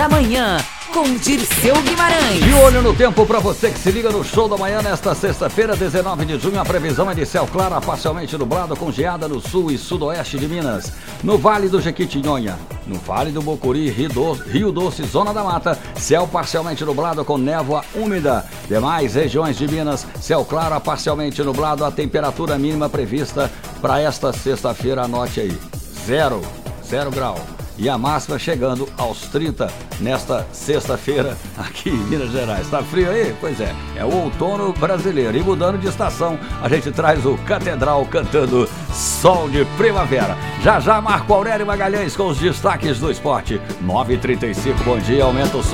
da manhã, com Dirceu Guimarães. De olho no tempo para você que se liga no Show da Manhã nesta sexta-feira, 19 de junho. A previsão é de céu claro, parcialmente nublado, com geada no sul e sudoeste de Minas. No Vale do Jequitinhonha, no Vale do Bocuri, Rio Doce, Zona da Mata, céu parcialmente nublado com névoa úmida. Demais regiões de Minas, céu claro, parcialmente nublado. A temperatura mínima prevista para esta sexta-feira, anote aí, 0 grau. E a máxima chegando aos 30 nesta sexta-feira aqui em Minas Gerais. Tá frio aí? Pois é, é o outono brasileiro. E mudando de estação, a gente traz o Catedral cantando Sol de Primavera. Já Marco Aurélio Magalhães com os destaques do esporte. 9h35, bom dia, aumenta o som.